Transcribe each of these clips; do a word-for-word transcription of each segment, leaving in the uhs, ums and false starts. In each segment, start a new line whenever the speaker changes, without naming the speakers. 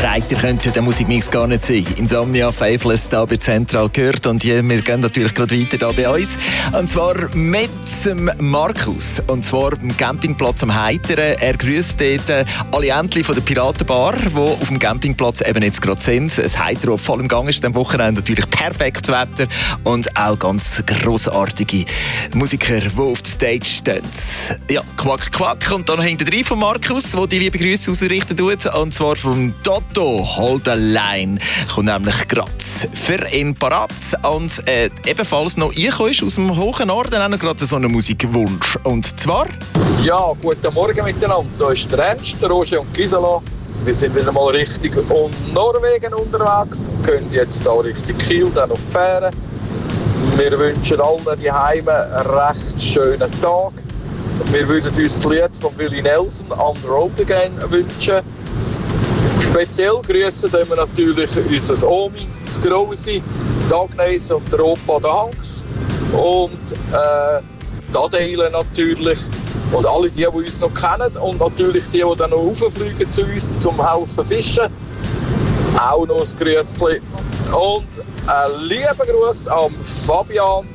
breiter könnte der Musikmix gar nicht sein. Insomnia, Faithless da bei Central gehört und wir gehen natürlich gerade weiter da bei uns. Und zwar mit dem Markus. Und zwar am Campingplatz am Heiteren. Er grüßt dort alle Entli von der Piratenbar, die auf dem Campingplatz eben jetzt gerade sind. Das Heiteren, das voll im Gang ist, am Wochenende natürlich perfektes Wetter und auch ganz grossartige Musiker, die auf der Stage stehen. Ja, Quack, Quack. Und dann hinten drin von Markus, der die liebe Grüße ausrichten tut. Und zwar vom Toto Hold a Line. Kommt nämlich gerade für ihn parat. Und äh, ebenfalls noch eingekommen ist aus dem hohen Norden auch noch gerade so einen Musikwunsch. Und zwar...
Ja, guten Morgen miteinander. Hier ist der Ernst, der Roger und Gisela. Wir sind wieder mal Richtung Norwegen unterwegs. Wir gehen jetzt hier Richtung Kiel, dann auf die Fähre. Wir wünschen allen die Heime einen recht schönen Tag. Wir würden uns das Lied von Willie Nelson «On the Road Again» wünschen. Speziell grüßen wir natürlich unser Omi, das Grosse, die Agnes und der Opa, der Hans. Und äh, die Adele natürlich. Und alle die, die uns noch kennen. Und natürlich die, die dann noch rauffliegen zu uns zum Helfen fischen. Auch noch ein Grüßchen. Und einen lieben Gruß an Fabian.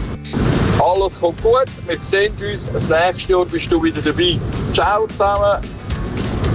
Alles kommt gut. Wir sehen uns. Das nächste Jahr bist du wieder dabei. Ciao zusammen.